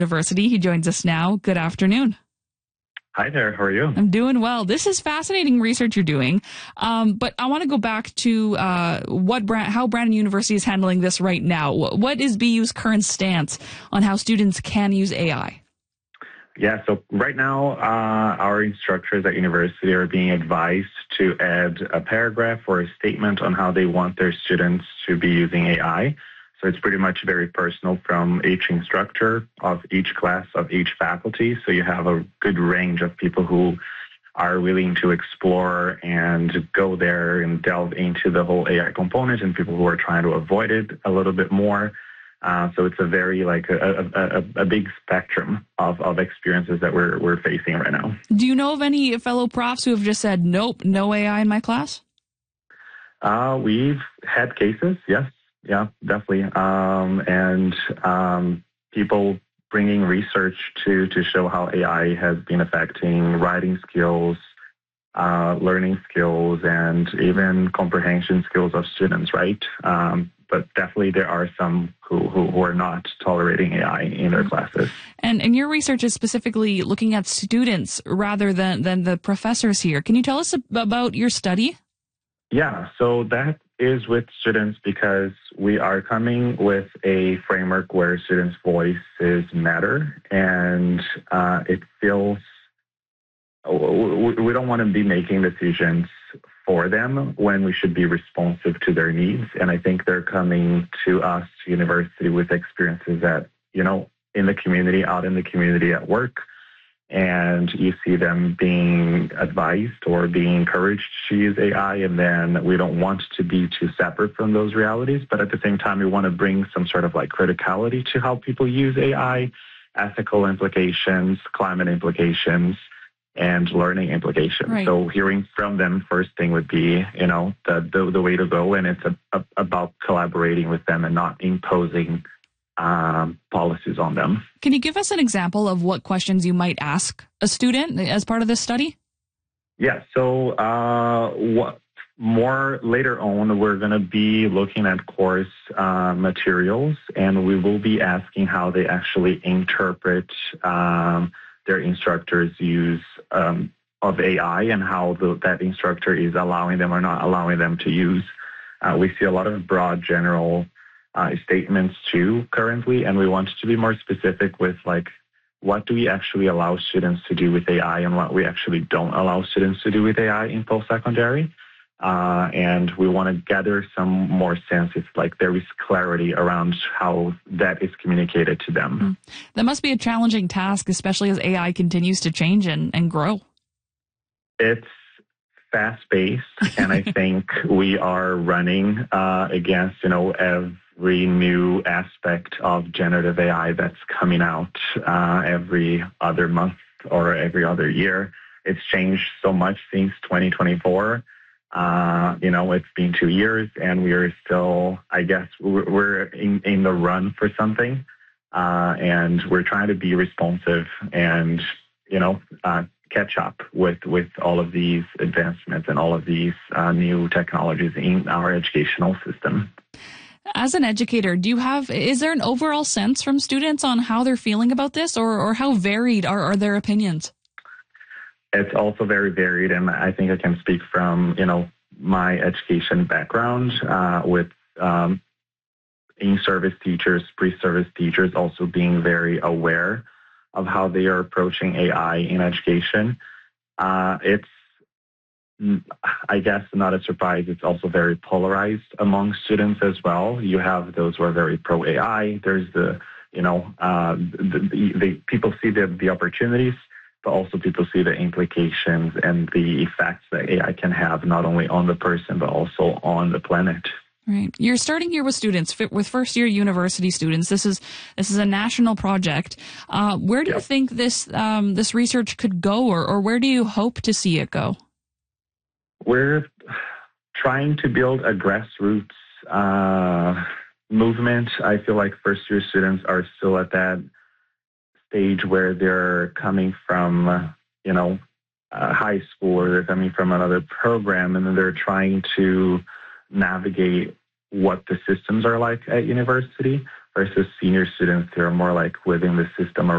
University. He joins us now. Good afternoon. Hi there. How are you? I'm doing well. This is fascinating research you're doing, but I want to go back to how Brandon University is handling this right now. What is BU's current stance on how students can use AI? Yeah, so right now, our instructors at university are being advised to add a paragraph or a statement on how they want their students to be using AI. So it's pretty much very personal from each instructor of each class of each faculty. So you have a good range of people who are willing to explore and go there and delve into the whole AI component, and people who are trying to avoid it a little bit more. So it's a very a big spectrum of experiences that we're facing right now. Do you know of any fellow profs who have just said, nope, no AI in my class? We've had cases, yes. Yeah, definitely. And people bringing research to show how AI has been affecting writing skills, learning skills, and even comprehension skills of students, right? But definitely there are some who are not tolerating AI in their classes. And your research is specifically looking at students rather than the professors here. Can you tell us about your study? Yeah, so that is with students because we are coming with a framework where students' voices matter, and it feels we don't want to be making decisions for them when we should be responsive to their needs. And I think they're coming to us, to university, with experiences that, in the community, out in the community at work, and you see them being advised or being encouraged to use AI, and then we don't want to be too separate from those realities, but at the same time, we want to bring some sort of criticality to how people use AI, ethical implications, climate implications, and learning implications. Right. So hearing from them first thing would be, the way to go, and it's about collaborating with them and not imposing policies on them. Can you give us an example of what questions you might ask a student as part of this study? Yeah, so more later on, we're going to be looking at course materials, and we will be asking how they actually interpret their instructor's use of AI and how that instructor is allowing them or not allowing them to use. We see a lot of broad, general statements too currently, and we want to be more specific with what do we actually allow students to do with AI and what we actually don't allow students to do with AI in post-secondary. And we want to gather some more sense if there is clarity around how that is communicated to them. That must be a challenging task, especially as AI continues to change and grow. It's fast-paced, and I think we are running against, every new aspect of generative AI that's coming out every other month or every other year. It's changed so much since 2024. It's been 2 years, and we are still, I guess, we're in the run for something, and we're trying to be responsive and, catch up with all of these advancements and all of these new technologies in our educational system. As an educator, is there an overall sense from students on how they're feeling about this, or how varied are their opinions? It's also very varied, and I think I can speak from, my education background with in-service teachers, pre-service teachers also being very aware of how they are approaching AI in education. It's, I guess, not a surprise. It's also very polarized among students as well. You have those who are very pro-AI. There's the people see the opportunities, but also people see the implications and the effects that AI can have not only on the person, but also on the planet. Right. You're starting here with students, with first-year university students. This is a national project. Where do you think this research could go, or where do you hope to see it go? We're trying to build a grassroots movement. I feel like first-year students are still at that stage where they're coming from, high school, or they're coming from another program, and then they're trying to navigate what the systems are like at university versus senior students who are more within the system